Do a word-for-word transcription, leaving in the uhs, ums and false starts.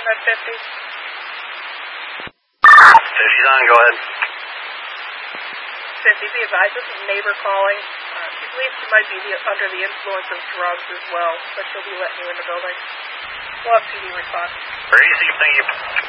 at fifty. fifty's on, go ahead. fifty, be advised, this is a neighbor calling. Uh, she believes she might be the, under the influence of drugs as well, but she'll be letting you in the building. We'll have P D response. Very easy, thank you.